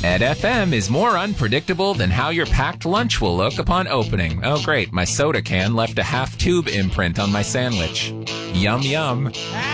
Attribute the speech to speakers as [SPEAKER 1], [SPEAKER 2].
[SPEAKER 1] Ed FM is more unpredictable than how your packed lunch will look upon opening. Oh, great, my soda can left a half-tube imprint on my sandwich. Yum, yum.